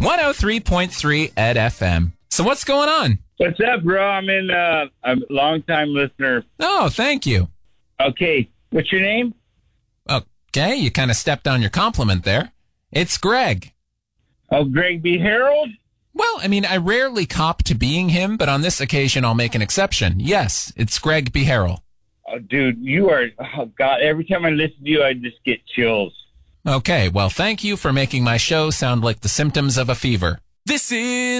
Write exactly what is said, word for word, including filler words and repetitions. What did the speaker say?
one oh three point three Ed F M. So what's going on? What's up, bro? I'm in, uh, I'm a long-time listener. Oh, thank you. Okay. What's your name? Okay, you kind of stepped on your compliment there. It's Greg. Oh, Greg B. Harold? Well, I mean, I rarely cop to being him, but on this occasion, I'll make an exception. Yes, it's Greg B. Harold. Oh, dude, you are, oh, God, every time I listen to you, I just get chills. Okay, well, thank you for making my show sound like the symptoms of a fever. This is